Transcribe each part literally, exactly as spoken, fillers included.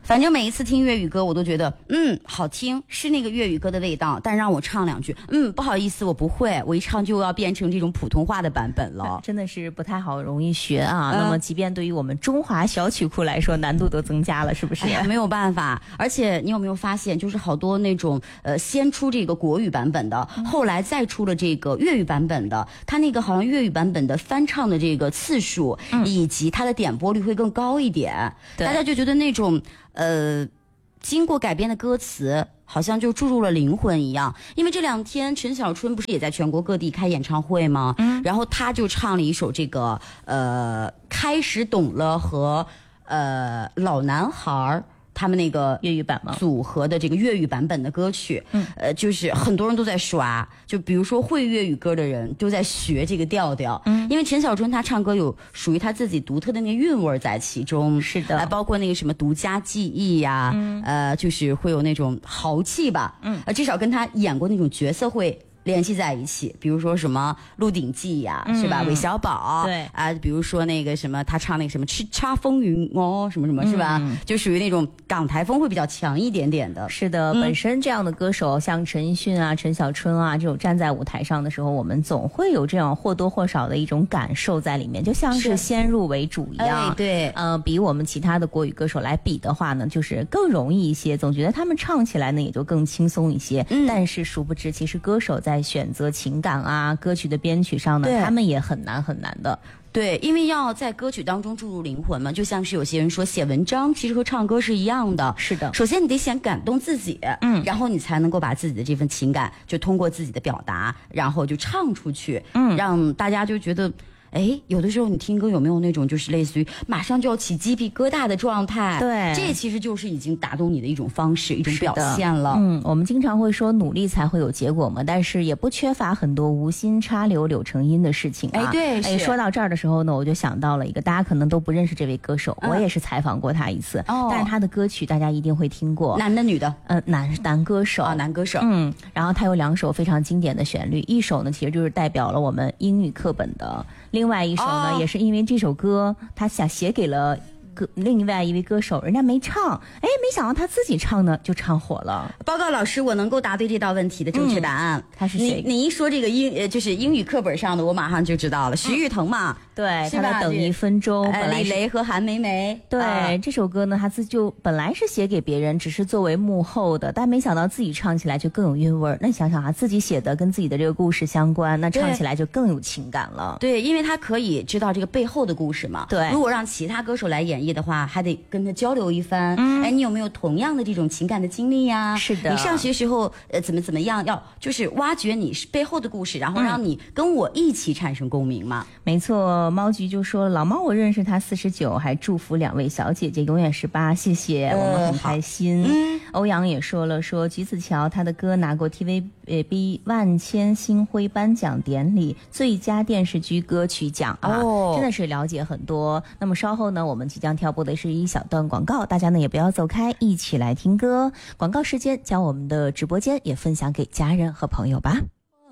反正每一次听粤语歌，我都觉得嗯好听，是那个粤语歌的味道，但让我唱两句，嗯不好意思我不会，我一唱就要变成这种普通话的版本了， 真的是不太好，容易学啊。嗯、那么即便对于我们中华小曲库来说，难度都增加了，是不是？ 哎呀，没有办法。而且你有没有发现，就是好多那种呃先出这个国语版本的，嗯、后来再出了这个粤语版本的，它那个好像粤语版本的翻唱的这个次数，嗯、以及它的点播率会更高一点，大家就觉得那种呃经过改编的歌词好像就注入了灵魂一样。因为这两天陈小春不是也在全国各地开演唱会吗？嗯，然后他就唱了一首这个呃开始懂了和呃老男孩他们那个粤语版吗？ 组合的这个粤语版本的歌曲，嗯，呃，就是很多人都在刷，就比如说会粤语歌的人都在学这个调调，嗯，因为陈小春他唱歌有属于他自己独特的那个韵味在其中， 是的， 呃，包括那个什么独家记忆呀、嗯，呃，就是会有那种豪气吧，嗯，呃，至少跟他演过那种角色会联系在一起，比如说什么《鹿鼎记》呀，嗯、是吧？韦小宝， 对啊，比如说那个什么，他唱那个什么《叱咤风云》哦，什么什么，是吧？嗯、就属于那种港台风会比较强一点点的。 是的，嗯、本身这样的歌手，像陈奕迅啊、陈小春啊，这种站在舞台上的时候，我们总会有这样或多或少的一种感受在里面，就像是先入为主一样。 哎、对， 呃，比我们其他的国语歌手来比的话呢，就是更容易一些，总觉得他们唱起来呢也就更轻松一些。嗯、但是殊不知，其实歌手在选择情感啊、歌曲的编曲上呢，他们也很难很难的。 对，因为要在歌曲当中注入灵魂嘛，就像是有些人说写文章其实和唱歌是一样的。 是的， 首先你得先感动自己，嗯，然后你才能够把自己的这份情感就通过自己的表达，然后就唱出去，嗯，让大家就觉得。哎，有的时候你听歌有没有那种就是类似于马上就要起鸡皮疙瘩的状态？ 对， 这其实就是已经打动你的一种方式，一种表现了。 嗯，我们经常会说努力才会有结果嘛，但是也不缺乏很多无心插柳柳成荫的事情啊。 哎，对， 哎，说到这儿的时候呢，我就想到了一个大家可能都不认识这位歌手，嗯、我也是采访过他一次，哦、但是他的歌曲大家一定会听过。 男的女的？ 呃，男男歌手啊、哦，男歌手。 嗯，然后他有两首非常经典的旋律，一首呢其实就是代表了我们英语课本的，另外一首呢。哦，也是因为这首歌他想写给了歌另外一位歌手，人家没唱，哎，没想到他自己唱呢就唱火了。 报告老师，我能够答对这道问题的正确答案。 嗯、他是谁？ 你你一说这个英呃就是英语课本上的，我马上就知道了，徐誉滕嘛。 对，他的等一分钟， 呃，李雷和韩梅梅。 对、 啊、 这首歌呢，他自就本来是写给别人，只是作为幕后的，但没想到自己唱起来就更有韵味儿。那想想啊，自己写的跟自己的这个故事相关，那唱起来就更有情感了。 对，因为他可以知道这个背后的故事嘛。 对， 如果让其他歌手来演绎的话，还得跟他交流一番。嗯，哎，你有没有同样的这种情感的经历呀？ 是的， 你上学时候呃怎么怎么样，要就是挖掘你背后的故事，然后让你跟我一起产生共鸣嘛。 嗯、没错，猫菊就说。老猫我认识他四十九，还祝福两位小姐姐永远十八，谢谢，呃、我们很开心。嗯、欧阳也说了，说橘子桥他的歌拿过 T V B 万千星辉颁奖典礼最佳电视剧歌曲奖啊，哦、真的是了解很多。那么稍后呢，我们即将跳播的是一小段广告，大家呢也不要走开，一起来听歌。广告时间，将我们的直播间也分享给家人和朋友吧。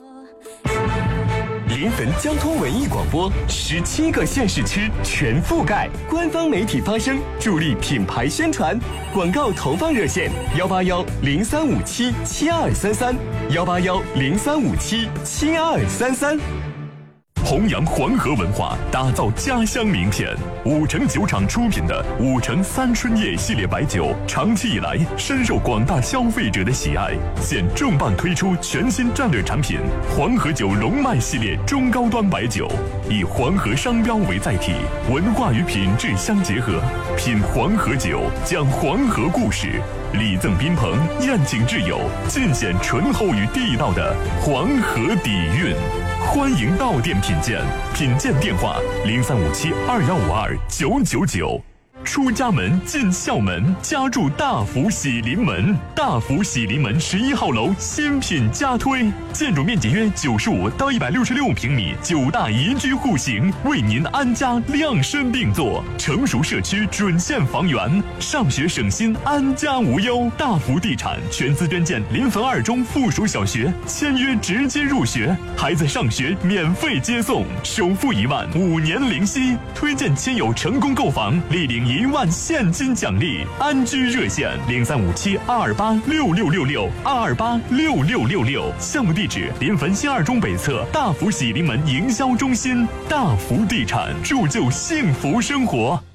临汾交通文艺广播，十七个县市区全覆盖，官方媒体发声，助力品牌宣传。广告投放热线：幺八幺零三五七七二三三，幺八幺零三五七七二三三。弘扬黄河文化，打造家乡名片。五城酒厂出品的五城三春叶系列白酒，长期以来深受广大消费者的喜爱。现重磅推出全新战略产品黄河酒龙脉系列中高端白酒，以黄河商标为载体，文化与品质相结合，品黄河酒，讲黄河故事，礼赠宾朋，宴请挚友，尽显醇厚与地道的黄河底蕴。欢迎到店品鉴，品鉴电话零三五七二幺五二九九九。出家门进校门，家住大福喜临门。大福喜临门十一号楼新品加推，建筑面积约九十五到一百六十六平米，九大宜居户型，为您安家量身定做。成熟社区准现房源，上学省心，安家无忧。大福地产全资捐建临汾二中附属小学，签约直接入学，孩子上学免费接送，首付一万，五年零息。推荐亲友成功购房，立领一万现金奖励。安居热线零三五七二二八六六六六二二八六六六六。项目地址：临汾新二中北侧大福喜临门营销中心。大福地产，铸就幸福生活。